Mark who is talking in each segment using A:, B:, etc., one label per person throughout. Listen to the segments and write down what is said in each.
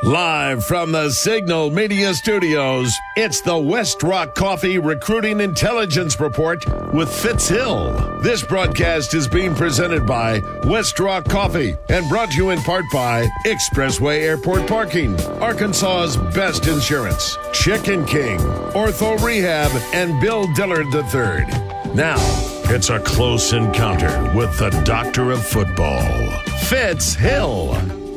A: Live from the Signal Media Studios, it's the West Rock Coffee Recruiting Intelligence Report with Fitz Hill. This broadcast is being presented by West Rock Coffee and brought to you in part by Expressway Airport Parking, Arkansas's best insurance, Chicken King, Ortho Rehab, and Bill Dillard III. Now, it's a close encounter with the Doctor of Football, Fitz Hill.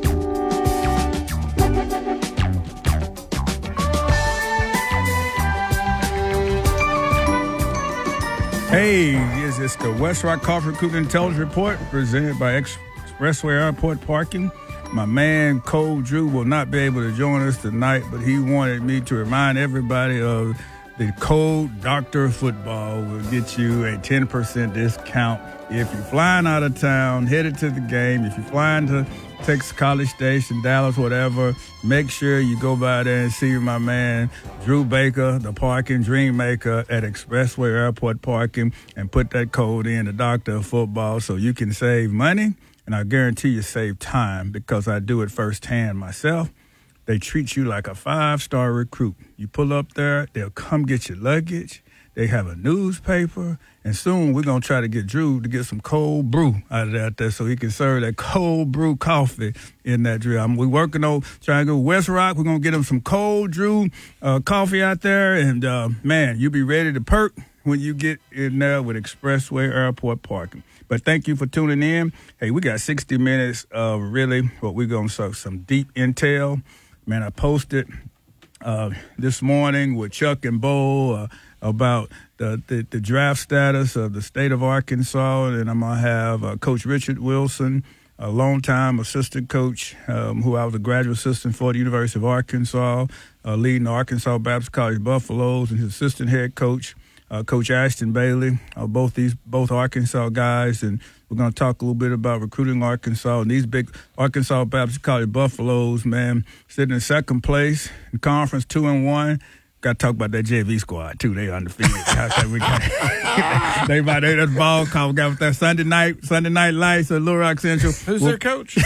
B: Hey, it's the West Rock Coffee Recruiting Intelligence Report presented by Expressway Airport Parking. My man, Cole Drew, will not be able to join us tonight, but he wanted me to remind everybody of the code Doctor Football will get you a 10% discount. If you're flying out of town, headed to the game, if you're flying to Texas College Station, Dallas, whatever, make sure you go by there and see my man, Drew Baker, the parking dream maker at Expressway Airport Parking, and put that code in, the Doctor of Football, so you can save money, and I guarantee you save time because I do it firsthand myself. They treat you like a 5-star recruit. You pull up there, they'll come get your luggage. They have a newspaper, and soon we're going to try to get Drew to get some cold brew out of there so he can serve that cold brew coffee in that drill. We're working on trying to go West Rock. We're going to get him some cold Drew coffee out there, and, man, you'll be ready to perk when you get in there with Expressway Airport Parking. But thank you for tuning in. Hey, we got 60 minutes of really what we're going to serve, some deep intel. Man, I posted this morning with Chuck and Bo about the draft status of the state of Arkansas, and I'm going to have Coach Richard Wilson, a longtime assistant coach who I was a graduate assistant for the University of Arkansas, leading the Arkansas Baptist College Buffaloes, and his assistant head coach, Coach Ashton Bailey, both Arkansas guys, and we're going to talk a little bit about recruiting Arkansas. And these big Arkansas Baptist College Buffaloes, man, sitting in second place in conference, 2-1. Got to talk about that JV squad, too. They undefeated. They about that ball call. Got with that Sunday night lights at Little Rock Central.
C: Who's their coach?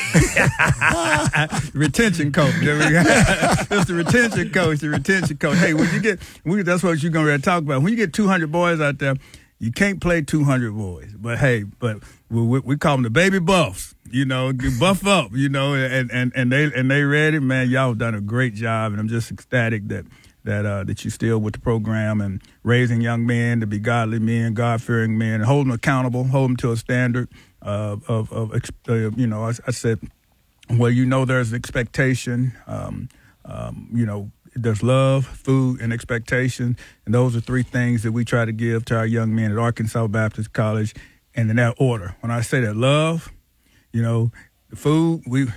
B: Retention coach. That's the retention coach. Hey, that's what you're going to talk about. When you get 200 boys out there, you can't play 200 boys. But hey, we call them the baby buffs. You know, buff up. You know, and they ready. Man, y'all have done a great job, and I'm just ecstatic that you're still with the program and raising young men to be godly men, God-fearing men, and hold them accountable, hold them to a standard I said, well, there's expectation, there's love, food, and expectation, and those are three things that we try to give to our young men at Arkansas Baptist College, and in that order. When I say that love, the food,